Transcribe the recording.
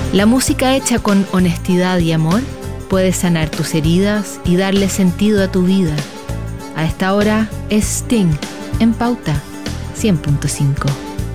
La música hecha con honestidad y amor puede sanar tus heridas y darle sentido a tu vida. A esta hora es Sting en Pauta 100.5.